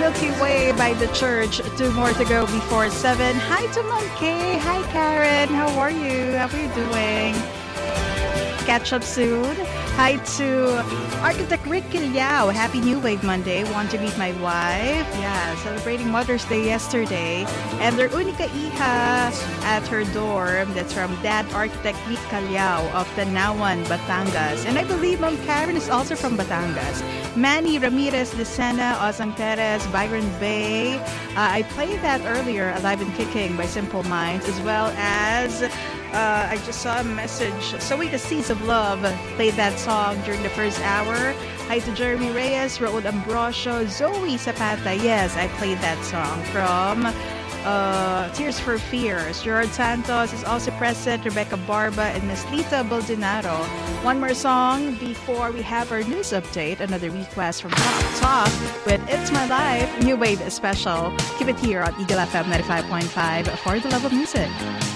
Milky Way by The Church. 2 more to go before 7. Hi to Mom Kay. Hi Karen. How are you? How are you doing? Catch up soon. Hi to Architect Rick Liao. Happy New Wave Monday. Want to meet my wife. Yeah, celebrating Mother's Day yesterday. And their unika iha at her dorm. That's from Dad Architect Rick Liao of Tanawan, Batangas. And I believe Mom Karen is also from Batangas. Manny Ramirez de Sena, Ozan Perez, Byron Bay. I played that earlier, Alive and Kicking by Simple Minds, as well as I just saw a message. Sowing the Seeds of Love played that song during the first hour. Hi to Jeremy Reyes, Raul Ambrosio, Zoe Zapata. Yes, I played that song from Tears for Fears. Gerard Santos is also present, Rebecca Barba, and Miss Lita Baldonado. One more song before we have our news update. Another request from Talk with It's My Life, New Wave Special. Keep it here on Eagle FM 95.5 for the love of music.